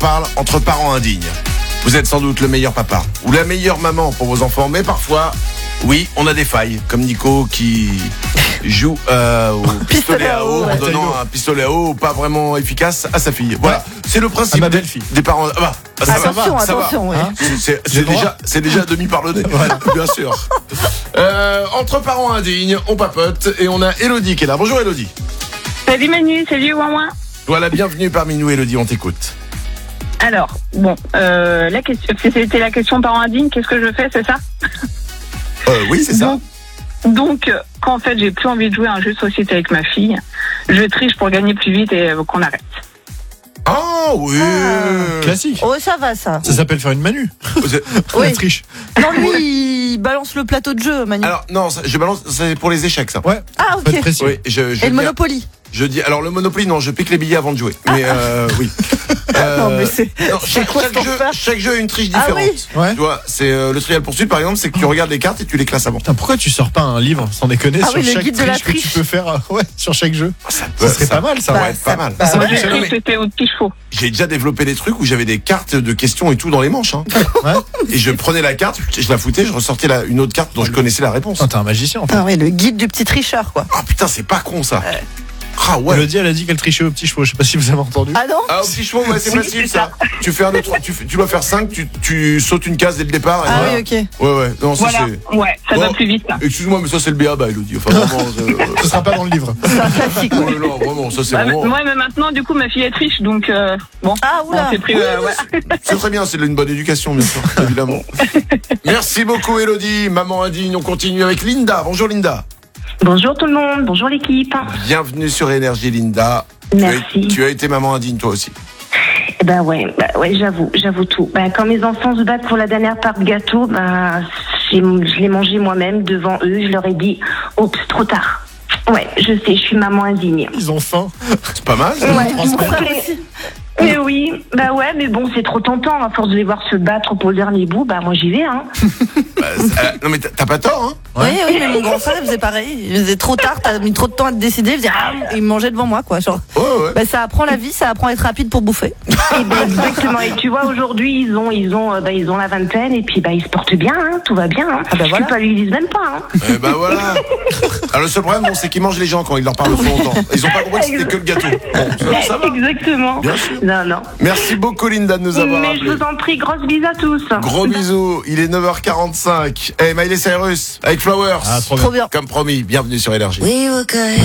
parle entre parents indignes. Vous êtes sans doute le meilleur papa ou la meilleure maman pour vos enfants, mais parfois, oui, on a des failles, comme Nico qui joue au pistolet à eau en donnant un pistolet à eau pas vraiment efficace à sa fille. Voilà, c'est le principe des parents. Attention, ouais. C'est déjà demi-pardonné, voilà. Bien sûr. Entre parents indignes, on papote et on a Elodie qui est là. Bonjour Elodie. Salut Manu, salut Ouin. Voilà, bienvenue parmi nous Elodie, on t'écoute. Alors, bon, la question, si c'était la question parents indignes, qu'est-ce que je fais, c'est ça? Oui, c'est ça. Donc, quand en fait j'ai plus envie de jouer à un jeu de société avec ma fille, je triche pour gagner plus vite et qu'on arrête. Ah oui, classique. Oh, ça va ça. Ça s'appelle faire une Manu. Oui. Triche. Non, lui, il balance le plateau de jeu, Manu. Alors non, je balance, c'est pour les échecs ça. Ouais. Ah ok. Oui, et le Monopoly. Je dis, alors le Monopoly, non, je pique les billets avant de jouer. Mais oui. Non, mais chaque jeu a une triche différente. Ah oui. Ouais. Tu vois, c'est le Trivial Pursuit par exemple, c'est que tu regardes les cartes et tu les classes avant. Putain, pourquoi tu sors pas un livre sans déconner sur le chaque guide de la triche que tu triche. peux faire sur chaque jeu? Ça serait pas mal, ça. Ouais, être pas mal. Moi, c'était au petit chevaux. J'ai déjà développé des trucs où j'avais des cartes de questions et tout dans les manches. Hein. Ouais. Et je prenais la carte, je la foutais, je ressortais une autre carte dont je connaissais la réponse. Putain, t'es un magicien en fait. Ah oui, le guide du petit tricheur, quoi. Ah putain, c'est pas con ça. Ah ouais. Elodie, elle a dit qu'elle trichait au petit chevaux. Je sais pas si vous avez entendu. Ah non. Ah, au petit chevaux, ouais, c'est facile ça. Tu fais un autre, tu dois faire 5, tu sautes une case dès le départ. Et Ah voilà. oui, ok. Ouais. Non, ça Voilà, c'est. ouais, ça va plus vite. Ça. Excuse-moi, mais ça c'est le BABA, Elodie. Enfin, vraiment. Ce sera pas dans le livre. C'est un classique. Oh, non, vraiment, ça c'est vraiment. Moi, mais maintenant, du coup, ma fille est triche, donc bon. Ah oula. On s'est pris, C'est très bien, c'est une bonne éducation, bien sûr, évidemment. Merci beaucoup, Elodie. Maman indigne, on continue avec Linda. Bonjour, Linda. Bonjour tout le monde, bonjour l'équipe. Bienvenue sur Énergie, Linda. Merci. Tu as été maman indigne, toi aussi. Ouais, j'avoue tout. Quand mes enfants se battent pour la dernière part de gâteau, je l'ai mangé moi-même devant eux. Je leur ai dit, oups, trop tard. Ouais, je sais, je suis maman indigne. Ils ont faim. C'est pas mal, ça. Mais oui, mais bon, c'est trop tentant. À force de les voir se battre pour le dernier bout, moi j'y vais, hein. Non mais t'as pas tort, hein. Oui, mais mon grand frère il faisait pareil. Il faisait trop tard, t'as mis trop de temps à te décider. Il faisait il me mangeait devant moi, quoi. Genre, Ouais. ça apprend la vie, ça apprend à être rapide pour bouffer. Exactement. Et tu vois, aujourd'hui, ils ont la vingtaine et puis ils se portent bien, hein. Tout va bien. Hein. Voilà. Tu peux lui disent même pas. Hein. Voilà. Alors le seul problème, c'est qu'ils mangent les gens quand ils leur parlent trop longtemps. Ils ont pas compris que c'était que le gâteau. Bon, ça va. Exactement. Bien sûr. Non. Merci beaucoup, Linda, de nous avoir Mais appelés. je vous en prie, grosse bise à tous. Gros bisous. Il est 9h45. Hey, Miley Cyrus avec Flowers. Ah, trop bien. Trop bien. Comme promis, bienvenue sur Énergie.